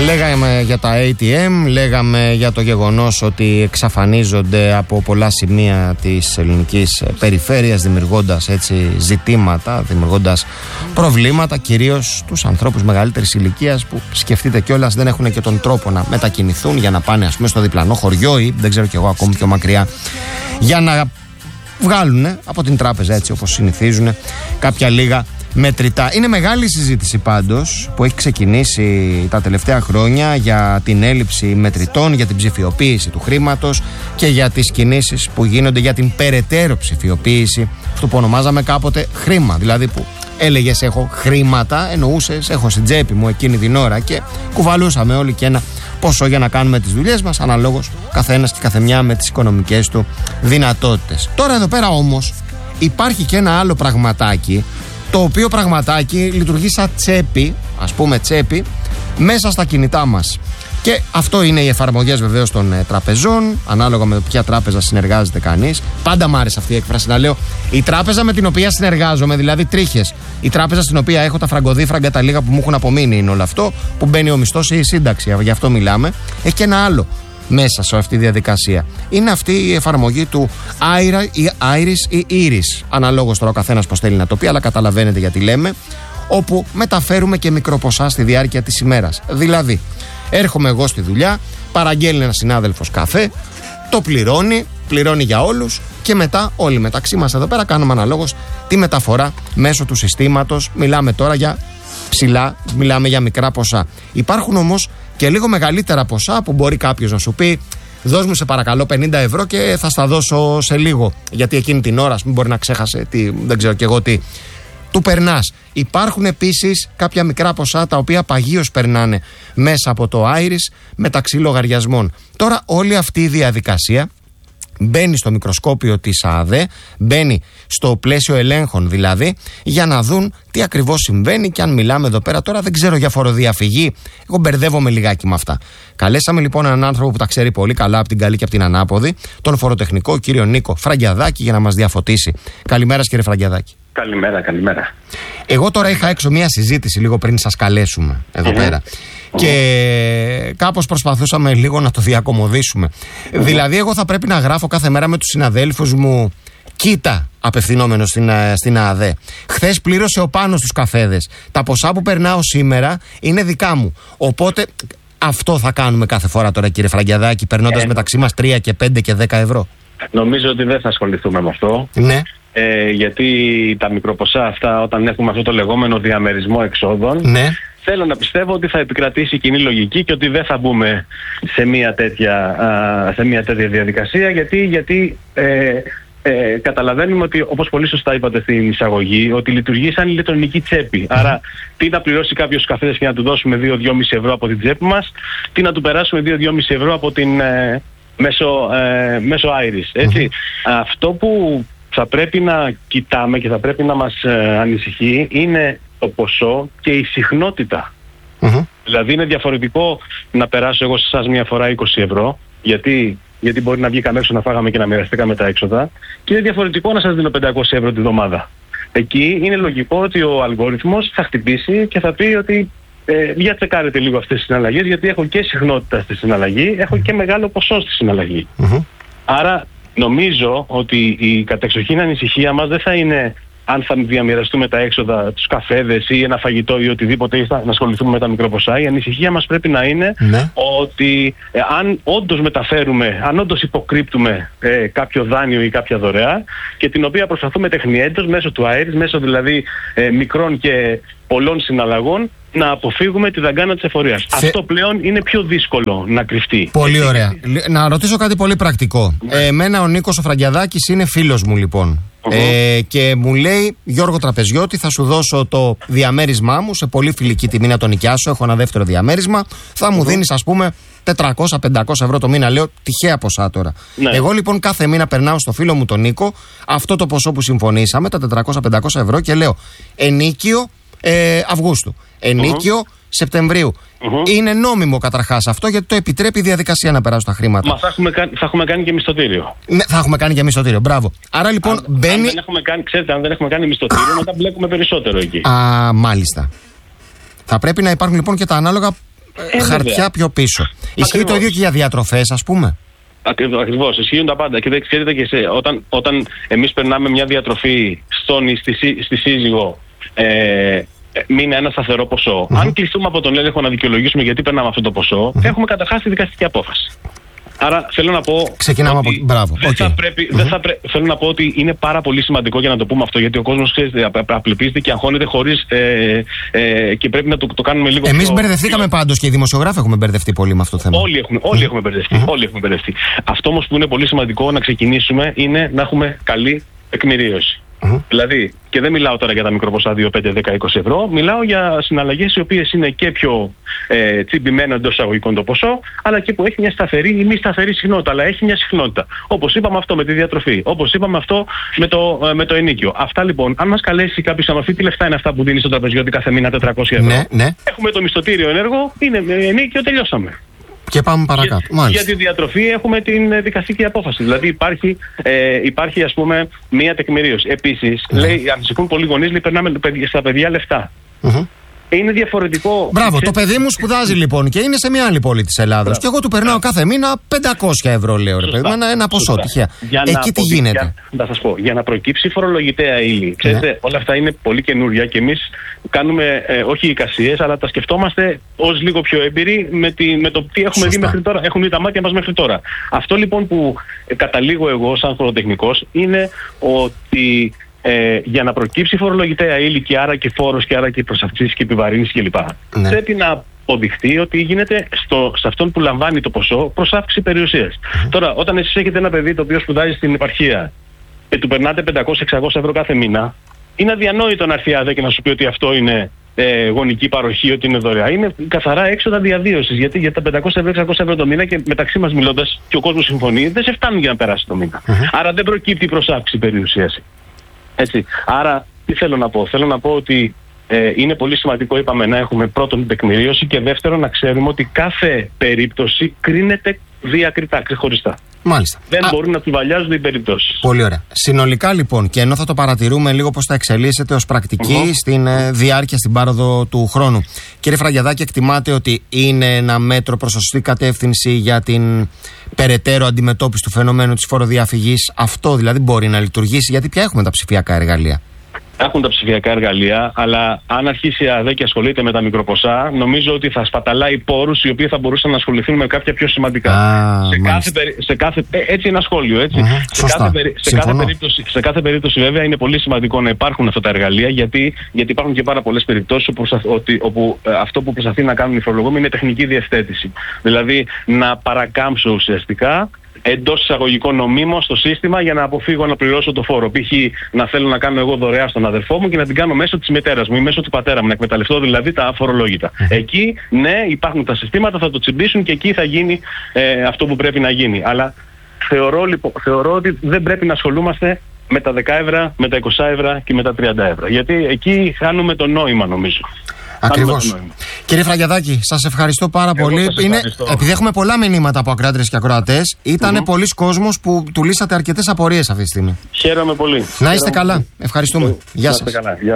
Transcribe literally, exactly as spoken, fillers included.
Λέγαμε για τα έι τι εμ, λέγαμε για το γεγονός ότι εξαφανίζονται από πολλά σημεία της ελληνικής περιφέρειας, δημιουργώντας έτσι ζητήματα, δημιουργώντας προβλήματα, κυρίως τους ανθρώπους μεγαλύτερης ηλικίας που, σκεφτείτε κιόλας, δεν έχουν και τον τρόπο να μετακινηθούν για να πάνε, ας πούμε, στο διπλανό χωριό ή δεν ξέρω κι εγώ, ακόμη πιο μακριά, για να βγάλουν από την τράπεζα, έτσι όπως συνηθίζουν, κάποια λίγα μετρητά. Είναι μεγάλη συζήτηση πάντως που έχει ξεκινήσει τα τελευταία χρόνια για την έλλειψη μετρητών, για την ψηφιοποίηση του χρήματος και για τις κινήσεις που γίνονται για την περαιτέρω ψηφιοποίηση, αυτό που ονομάζαμε κάποτε χρήμα. Δηλαδή που έλεγες έχω χρήματα, εννοούσες έχω στην τσέπη μου εκείνη την ώρα και κουβαλούσαμε όλοι και ένα ποσό για να κάνουμε τις δουλειές μας, αναλόγως καθένας και καθεμιά με τις οικονομικές του δυνατότητες. Τώρα εδώ πέρα όμως υπάρχει και ένα άλλο πραγματάκι, το οποίο πραγματάκι λειτουργεί σαν τσέπη, ας πούμε τσέπη, μέσα στα κινητά μας. Και αυτό είναι οι εφαρμογές βεβαίως των ε, τραπεζών, ανάλογα με ποια τράπεζα συνεργάζεται κανείς. Πάντα μ' άρεσε αυτή η έκφραση να λέω η τράπεζα με την οποία συνεργάζομαι, δηλαδή τρίχες. Η τράπεζα στην οποία έχω τα φραγκοδίφραγκα, τα λίγα που μου έχουν απομείνει είναι όλο αυτό, που μπαίνει ο μισθός ή η σύνταξη, γι' αυτό μιλάμε. Έχει και ένα άλλο μέσα σε αυτή τη διαδικασία. Είναι αυτή η εφαρμογή του Iris ή Iris, αναλόγως τώρα ο καθένας πως θέλει να το πει, αλλά καταλαβαίνετε γιατί λέμε, όπου μεταφέρουμε και μικροποσά στη διάρκεια της ημέρας. Δηλαδή, έρχομαι εγώ στη δουλειά, παραγγέλνει ένας συνάδελφος καφέ, το πληρώνει, πληρώνει για όλους και μετά όλοι μεταξύ μας εδώ πέρα κάνουμε αναλόγως τη μεταφορά μέσω του συστήματος. Μιλάμε τώρα για ψηλά, μιλάμε για μικρά ποσά. Υπάρχουν όμως και λίγο μεγαλύτερα ποσά που μπορεί κάποιος να σου πει δώσ' μου σε παρακαλώ πενήντα ευρώ και θα στα δώσω σε λίγο, γιατί εκείνη την ώρα μην μπορεί να ξέχασε τι, δεν ξέρω κι εγώ τι του περνάς. Υπάρχουν επίσης κάποια μικρά ποσά τα οποία παγίως περνάνε μέσα από το Iris μεταξύ λογαριασμών. Τώρα όλη αυτή η διαδικασία μπαίνει στο μικροσκόπιο της ΑΔΕ, μπαίνει στο πλαίσιο ελέγχων δηλαδή, για να δουν τι ακριβώς συμβαίνει. Και αν μιλάμε εδώ πέρα τώρα, δεν ξέρω για φοροδιαφυγή, εγώ μπερδεύομαι λιγάκι με αυτά. Καλέσαμε λοιπόν έναν άνθρωπο που τα ξέρει πολύ καλά από την καλή και από την ανάποδη, τον φοροτεχνικό κύριο Νίκο Φραγκιαδάκη, για να μας διαφωτίσει. Καλημέρα, κύριε Φραγκιαδάκη. Καλημέρα, καλημέρα. Εγώ τώρα είχα έξω μια συζήτηση λίγο πριν σας καλέσουμε εδώ mm-hmm. πέρα. Mm-hmm. Και κάπως προσπαθούσαμε λίγο να το διακομωδήσουμε. Mm-hmm. Δηλαδή, εγώ θα πρέπει να γράφω κάθε μέρα με τους συναδέλφους μου, κοίτα, απευθυνόμενο στην, στην ΑΔΕ. Χθες πλήρωσε ο Πάνος τους καφέδες. Τα ποσά που περνάω σήμερα είναι δικά μου. Οπότε αυτό θα κάνουμε κάθε φορά τώρα, κύριε Φραγκιαδάκη, περνώντας ε. μεταξύ μας τρία και πέντε και δέκα ευρώ. Νομίζω ότι δεν θα ασχοληθούμε με αυτό. Ναι. Ε, γιατί τα μικροποσά αυτά, όταν έχουμε αυτό το λεγόμενο διαμερισμό εξόδων, ναι, θέλω να πιστεύω ότι θα επικρατήσει κοινή λογική και ότι δεν θα μπούμε σε μια τέτοια, α, σε μια τέτοια διαδικασία, γιατί, γιατί ε, ε, καταλαβαίνουμε ότι, όπως πολύ σωστά είπατε στην εισαγωγή, ότι λειτουργεί σαν ηλεκτρονική τσέπη. Mm. Άρα, τι να πληρώσει κάποιος καφέδες και να του δώσουμε δύο με δυόμισι ευρώ από την τσέπη μας, τι να του περάσουμε δύο με δυόμισι ευρώ από την, ε, μέσω, ε, μέσω Iris. Έτσι. Mm. Αυτό που θα πρέπει να κοιτάμε και θα πρέπει να μας ε, ανησυχεί είναι το ποσό και η συχνότητα. Mm-hmm. Δηλαδή είναι διαφορετικό να περάσω εγώ σε εσάς μια φορά είκοσι ευρώ, γιατί, γιατί μπορεί να βγήκαμε έξω να φάγαμε και να μοιραστήκαμε τα έξοδα, και είναι διαφορετικό να σας δίνω πεντακόσια ευρώ τη βδομάδα. Εκεί είναι λογικό ότι ο αλγόριθμος θα χτυπήσει και θα πει ότι ε, για τσεκάρετε λίγο αυτές τις συναλλαγές, γιατί έχω και συχνότητα στη συναλλαγή, έχω και μεγάλο ποσό στη συναλλαγή. Mm-hmm. Άρα νομίζω ότι η κατεξοχήν ανησυχία μας δεν θα είναι αν θα διαμοιραστούμε τα έξοδα, τους καφέδες ή ένα φαγητό ή οτιδήποτε, ή θα, να ασχοληθούμε με τα μικροποσά. Η ανησυχία μας πρέπει να είναι ναι. ότι ε, αν όντως μεταφέρουμε, αν όντως υποκρύπτουμε ε, κάποιο δάνειο ή κάποια δωρεά, και την οποία προσπαθούμε τεχνιέντως μέσω του Iris, μέσω δηλαδή ε, μικρών και πολλών συναλλαγών, να αποφύγουμε τη δαγκάνα της εφορίας. Θε... Αυτό πλέον είναι πιο δύσκολο να κρυφτεί. Πολύ Έτσι. ωραία. Να ρωτήσω κάτι πολύ πρακτικό. Ναι. Ε, εμένα ο Νίκος ο Φραγκιαδάκης είναι φίλος μου λοιπόν. Uh-huh. Ε, και μου λέει, Γιώργο Τραπεζιώτη, θα σου δώσω το διαμέρισμά μου σε πολύ φιλική τιμή να το νοικιάσω. Έχω ένα δεύτερο διαμέρισμα. Θα μου uh-huh. δίνεις, ας πούμε, τετρακόσια με πεντακόσια ευρώ το μήνα. Λέω τυχαία ποσά τώρα. Ναι. Εγώ λοιπόν κάθε μήνα περνάω στο φίλο μου τον Νίκο αυτό το ποσό που συμφωνήσαμε, τα τετρακόσια με πεντακόσια ευρώ, και λέω ενίκιο ε, Αυγούστου, ενίκιο uh-huh. Σεπτεμβρίου. Uh-huh. Είναι νόμιμο καταρχάς αυτό, γιατί το επιτρέπει η διαδικασία να περάσουν τα χρήματα. Μα θα έχουμε, θα έχουμε κάνει και μισθωτήριο. Ναι, θα έχουμε κάνει και μισθωτήριο. Μπράβο. Άρα λοιπόν αν, μπαίνει. Αν δεν έχουμε κάνει, ξέρετε, αν δεν έχουμε κάνει μισθωτήριο, μετά μπλέκουμε περισσότερο εκεί. Α, μάλιστα. Θα πρέπει να υπάρχουν λοιπόν και τα ανάλογα ε, χαρτιά βέβαια. Πιο πίσω. Ισχύει το ίδιο και για διατροφές, ας πούμε. Ακριβώς, ισχύουν τα πάντα. Και δεν ξέρετε και σε, όταν, όταν εμείς περνάμε μια διατροφή στον, στη, στη σύζυγο, ε, μείνει ένα σταθερό ποσό. Mm-hmm. Αν κλειστούμε από τον έλεγχο να δικαιολογήσουμε γιατί περνάμε αυτό το ποσό, mm-hmm. έχουμε καταρχάς τη δικαστική απόφαση. Άρα θέλω να πω. Ξεκινάμε από. Μπράβο. Δεν okay. θα πρέπει, mm-hmm. δεν θα πρέ... Θέλω να πω ότι είναι πάρα πολύ σημαντικό για να το πούμε αυτό, γιατί ο κόσμος απληπίζεται και αγχώνεται χωρίς. Ε, ε, και πρέπει να το, το κάνουμε λίγο. Εμείς πιο... μπερδευτήκαμε πάντως και οι δημοσιογράφοι έχουμε μπερδευτεί πολύ με αυτό το θέμα. Όλοι έχουμε, όλοι mm-hmm. έχουμε μπερδευτεί. Mm-hmm. Όλοι έχουμε μπερδευτεί. Αυτό όμως που είναι πολύ σημαντικό να ξεκινήσουμε είναι να έχουμε καλή τεκμηρίωση. Mm-hmm. Δηλαδή, και δεν μιλάω τώρα για τα μικροποσά δύο, πέντε, δέκα, είκοσι ευρώ, μιλάω για συναλλαγές οι οποίες είναι και πιο ε, τσιμπημένα εντός εισαγωγικών το ποσό, αλλά και που έχει μια σταθερή ή μη σταθερή συχνότητα, αλλά έχει μια συχνότητα. Όπως είπαμε αυτό με τη διατροφή, όπως είπαμε αυτό με το, ε, με το ενοίκιο. Αυτά λοιπόν, αν μας καλέσει κάποιος να μας πει τι λεφτά είναι αυτά που δίνει στο τραπεζιώτη κάθε μήνα τετρακόσια ευρώ, ναι, ναι. έχουμε το μισθωτήριο ενέργο, είναι ενίκιο, τελειώσαμε. Και πάμε παρακάτω. Για, για τη διατροφή έχουμε την δικαστική απόφαση. Δηλαδή υπάρχει, ε, υπάρχει ας πούμε μία τεκμηρίωση. Επίσης, mm-hmm. λέει, ανησυχούν πολλοί γονείς, λέει, περνάμε στα παιδιά λεφτά. Mm-hmm. Είναι διαφορετικό. Μπράβο, το παιδί μου σπουδάζει λοιπόν και είναι σε μια άλλη πόλη της Ελλάδας. Και εγώ του περνάω κάθε μήνα πεντακόσια ευρώ, λέω ρε παιδί μου, ένα, ένα ποσό τυχαία. Εκεί τι γίνεται. Για, να σας πω, για να προκύψει φορολογητέα ύλη. Ξέρετε, ναι. όλα αυτά είναι πολύ καινούρια και εμείς κάνουμε ε, όχι εικασίες, αλλά τα σκεφτόμαστε ως λίγο πιο έμπειροι με, τη, με το τι έχουμε Σωστά. δει μέχρι τώρα. Έχουν δει τα μάτια μας μέχρι τώρα. Αυτό λοιπόν που ε, καταλήγω εγώ σαν φοροτεχνικός είναι ότι. Ε, για να προκύψει φορολογητέα ύλη και άρα και φόρος και άρα και προσαυξήσεις και επιβαρύνσεις κλπ. Ναι. Πρέπει να αποδειχθεί ότι γίνεται στο, σε αυτόν που λαμβάνει το ποσό προσάυξη περιουσίας. Mm-hmm. Τώρα, όταν εσείς έχετε ένα παιδί το οποίο σπουδάζει στην επαρχία και του περνάτε πεντακόσια με εξακόσια ευρώ κάθε μήνα, είναι αδιανόητο να έρθει άδε και να σου πει ότι αυτό είναι ε, γονική παροχή, ότι είναι δωρεά. Είναι καθαρά έξοδα διαβίωσης. Γιατί για τα πεντακόσια με εξακόσια ευρώ το μήνα και μεταξύ μας μιλώντας και ο κόσμος συμφωνεί, δεν σε φτάνουν για να περάσει το μήνα. Mm-hmm. Άρα δεν προκύπτει προσάυξη περιουσίας. Έτσι. Άρα, τι θέλω να πω. Θέλω να πω ότι ε, είναι πολύ σημαντικό, είπαμε, να έχουμε πρώτον την τεκμηρίωση και δεύτερον να ξέρουμε ότι κάθε περίπτωση κρίνεται διακριτά, ξεχωριστά. Μάλιστα. Δεν Α, μπορούν να τσουβαλιάζονται οι περιπτώσεις. Πολύ ωραία. Συνολικά λοιπόν, και ενώ θα το παρατηρούμε λίγο πώς θα εξελίσσεται ως πρακτική mm-hmm. στην ε, διάρκεια, στην πάροδο του χρόνου. Κύριε Φραγκιαδάκη, εκτιμάτε ότι είναι ένα μέτρο προς σωστή κατεύθυνση για την περαιτέρω αντιμετώπιση του φαινομένου της φοροδιαφυγής? Αυτό δηλαδή μπορεί να λειτουργήσει? Γιατί πια έχουμε τα ψηφιακά εργαλεία. Έχουν τα ψηφιακά εργαλεία, αλλά αν αρχίσει η ΑΔΕ και ασχολείται με τα μικροποσά, νομίζω ότι θα σπαταλάει πόρους οι οποίοι θα μπορούσαν να ασχοληθούν με κάποια πιο σημαντικά. Α, σε, κάθε περι... σε κάθε... Ε, έτσι ένα σχόλιο, έτσι. Mm-hmm. Σε, κάθε περι... σε, κάθε περίπτωση... σε κάθε περίπτωση, βέβαια, είναι πολύ σημαντικό να υπάρχουν αυτά τα εργαλεία, γιατί, γιατί υπάρχουν και πάρα πολλές περιπτώσεις όπου, ότι... όπου ε, αυτό που προσπαθεί να κάνουν οι φορολογούμενοι είναι τεχνική διευθέτηση. Δηλαδή, να παρακάμψω ουσιαστικά εντός εισαγωγικών νομίμως στο σύστημα για να αποφύγω να πληρώσω το φόρο. Π.χ. να θέλω να κάνω εγώ δωρεά στον αδερφό μου και να την κάνω μέσω της μητέρας μου ή μέσω του πατέρα μου, να εκμεταλλευτώ δηλαδή τα αφορολόγητα. Mm. Εκεί, ναι, υπάρχουν τα συστήματα, θα το τσιμπήσουν και εκεί θα γίνει ε, αυτό που πρέπει να γίνει. Αλλά θεωρώ, λοιπόν, θεωρώ ότι δεν πρέπει να ασχολούμαστε με τα δέκα ευρώ, με τα είκοσι ευρώ και με τα τριάντα ευρώ. Γιατί εκεί χάνουμε το νόημα, νομίζω. Ακριβώς. Κύριε Φραγκιαδάκη, σας ευχαριστώ πάρα Εγώ πολύ. Είναι, επειδή έχουμε πολλά μηνύματα από ακροάτριες και ακροατές, ήταν mm-hmm. πολλοί κόσμος που του λύσατε αρκετές απορίες αυτή τη στιγμή. Χαίρομαι πολύ. Να είστε Χαίρομαι. καλά. Ευχαριστούμε. Γεια σας.